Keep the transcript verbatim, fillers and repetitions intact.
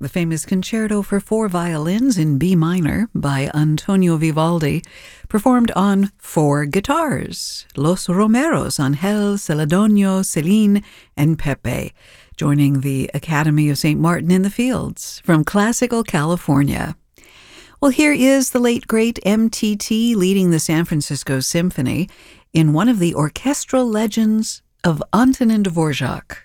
the famous Concerto for Four Violins in B minor by Antonio Vivaldi, performed on four guitars, Los Romeros, Angel, Celedonio, Celine, and Pepe, joining the Academy of Saint Martin in the Fields from classical California. Well, here is the late, great M T T leading the San Francisco Symphony in one of the orchestral legends of Antonin Dvorak.